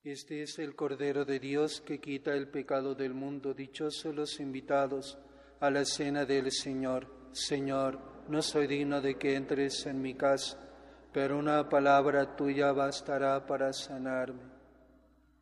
Este es el Cordero de Dios que quita el pecado del mundo. Dichosos los invitados a la cena del Señor. Señor, no soy digno de que entres en mi casa, pero una palabra tuya bastará para sanarme.